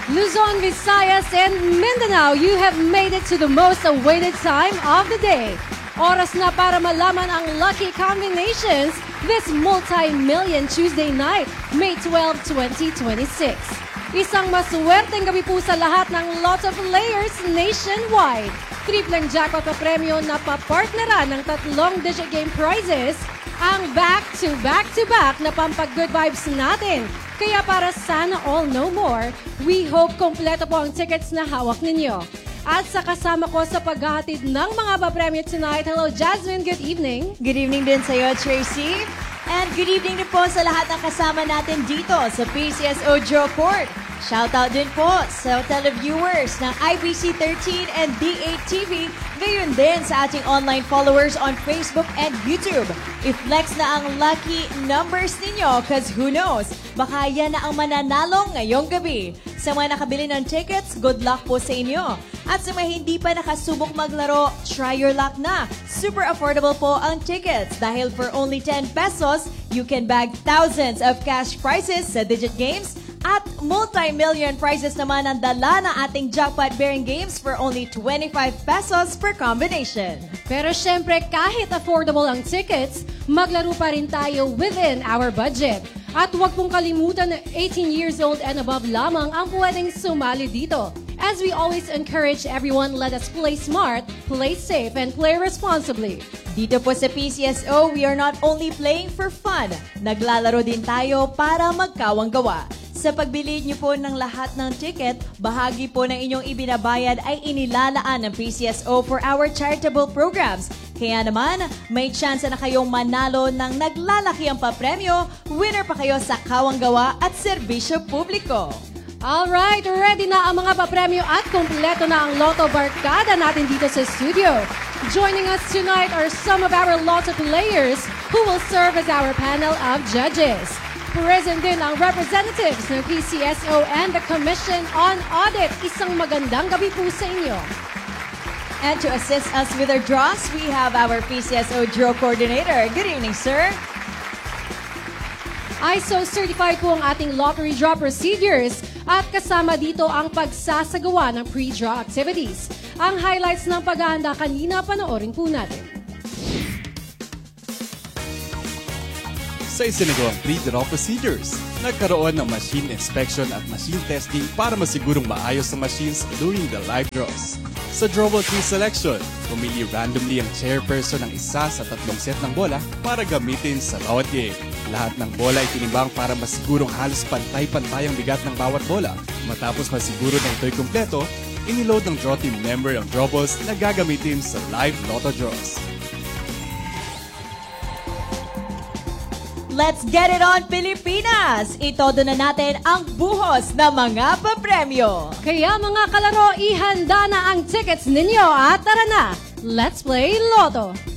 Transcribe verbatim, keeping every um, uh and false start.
Luzon, Visayas, and Mindanao, you have made it to the most awaited time of the day. Oras na para malaman ang lucky combinations this multi-million Tuesday night, May twelfth, twenty twenty-six. Isang maswerteng gabi po sa lahat ng Lotto players nationwide. Tripleng jackpot pa premyo na papartneran ng tatlong digit game prizes, ang back-to-back-to-back na pampag-good vibes natin. Kaya para sana all no more, we hope kompleto po ang tickets na hawak ninyo. At sa kasama ko sa paghahatid ng mga papremyo tonight, hello Jasmine, good evening. Good evening din sa iyo, Tracy. And good evening din po sa lahat ng kasama natin dito sa P C S O Draw Court. Shoutout din po sa televiewers ng I B C thirteen and D eight T V, gayon din sa ating online followers on Facebook and YouTube. I-flex na ang lucky numbers ninyo cause who knows, baka yan na ang mananalo ngayong gabi. Sa mga nakabili ng tickets, good luck po sa inyo. At sa mga hindi pa nakasubok maglaro, try your luck na. Super affordable po ang tickets dahil for only ten pesos, you can bag thousands of cash prizes sa digit games at multi-million prizes naman ang dala ng ating jackpot-bearing games for only twenty-five pesos per combination. Pero syempre, kahit affordable ang tickets, maglaro pa rin tayo within our budget. At huwag pong kalimutan na eighteen years old and above lamang ang pwedeng sumali dito. As we always encourage everyone, let us play smart, play safe, and play responsibly. Dito po sa P C S O, we are not only playing for fun, naglalaro din tayo para magkawang gawa. Sa pagbili niyo po ng lahat ng ticket, bahagi po ng inyong ibinabayad ay inilalaan ng P C S O for our charitable programs. Kaya naman, may chance na kayong manalo ng naglalaki ang papremyo, winner pa kayo sa kawang gawa at serbisyo publiko. Alright, ready na ang mga papremyo at kompleto na ang Lotto Barkada natin dito sa studio. Joining us tonight are some of our Lotto players who will serve as our panel of judges. Present din ang representatives ng P C S O and the Commission on Audit. Isang magandang gabi po sa inyo. And to assist us with our draws, we have our P C S O Draw Coordinator. Good evening, sir. I S O certified po ang ating lottery draw procedures at kasama dito ang pagsasagawa ng pre-draw activities. Ang highlights ng paghahanda kanina, panoorin po natin. Sa isinagawang pre-draw procedures, nagkaroon ng machine inspection at machine testing para masigurong maayos ang machines during the live draws. Sa drawable key selection, pumili randomly ang chairperson ng isa sa tatlong set ng bola para gamitin sa bawat game. Lahat ng bola ay tinimbang para masigurong halos pantay-pantay ang bigat ng bawat bola. Matapos masiguro na ito'y kumpleto, iniload ng draw team member ang draw balls na gagamitin sa live lotto draws. Let's get it on, Pilipinas! Itodo na natin ang buhos na mga papremyo. Kaya mga kalaro, ihanda na ang tickets ninyo at tara na! Let's play Lotto!